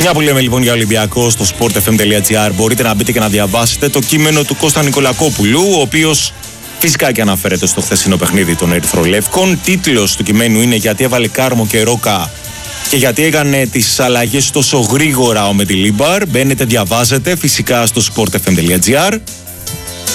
Μια που λέμε λοιπόν για Ολυμπιακό στο sportfm.gr, μπορείτε να μπείτε και να διαβάσετε το κείμενο του Κώστα Νικολακόπουλου, ο οποίος φυσικά και αναφέρεται στο χθεσινό παιχνίδι των Ερυθρολεύκων. Τίτλος του κειμένου είναι «Γιατί έβαλε Κάρμο και Ρόκα και γιατί έκανε τις αλλαγές τόσο γρήγορα ο Μεντιλίμπαρ». Μπαίνετε, διαβάζετε φυσικά στο sportfm.gr.